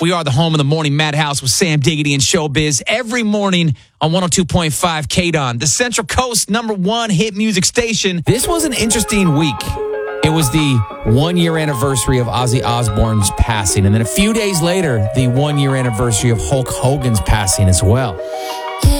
We are the home of the Morning Madhouse with Sam Diggity and Showbiz every morning on 102.5 KDON, the Central Coast #1 hit music station. This was an interesting week. It was the 1-year anniversary of Ozzy Osbourne's passing. And then a few days later, the 1-year anniversary of Hulk Hogan's passing as well.